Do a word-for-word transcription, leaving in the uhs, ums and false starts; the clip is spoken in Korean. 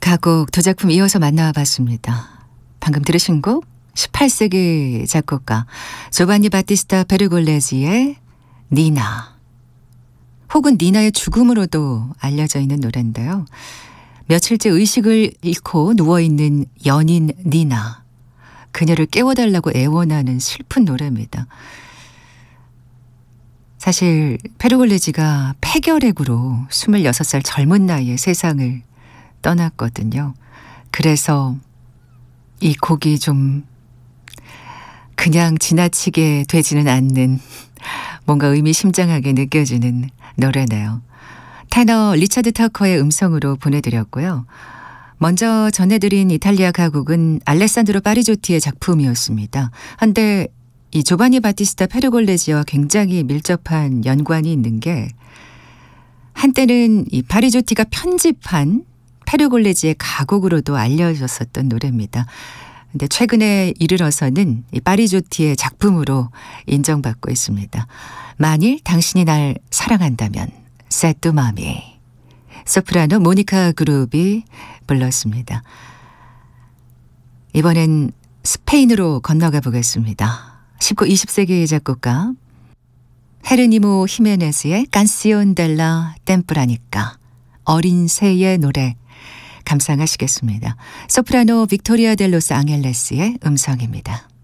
가곡 두 작품 이어서 만나봤습니다. 방금 들으신 곡 십팔 세기 작곡가 조반니 바티스타 베르골레지의 니나, 혹은 니나의 죽음으로도 알려져 있는 노래인데요. 며칠째 의식을 잃고 누워있는 연인 니나, 그녀를 깨워달라고 애원하는 슬픈 노래입니다. 사실 베르골레지가 폐결핵으로 스물여섯 살 젊은 나이에 세상을 떠났거든요. 그래서 이 곡이 좀 그냥 지나치게 되지는 않는, 뭔가 의미심장하게 느껴지는 노래네요. 테너 리차드 타커의 음성으로 보내드렸고요. 먼저 전해드린 이탈리아 가곡은 알레산드로 파리조티의 작품이었습니다. 한데 이 조바니 바티스타 페르골레지와 굉장히 밀접한 연관이 있는 게, 한때는 이 파리조티가 편집한 페르골레지의 가곡으로도 알려졌었던 노래입니다. 근데 최근에 이르러서는 이 파리조티의 작품으로 인정받고 있습니다. 만일 당신이 날 사랑한다면, 세뚜 마미. 소프라노 모니카 그룹이 불렀습니다. 이번엔 스페인으로 건너가 보겠습니다. 십구, 이십 세기 작곡가 헤르니모 히메네스의 깐시온 델라 템프라니까, 어린 새의 노래 감상하시겠습니다. 소프라노 빅토리아 델로스 앙헬레스의 음성입니다.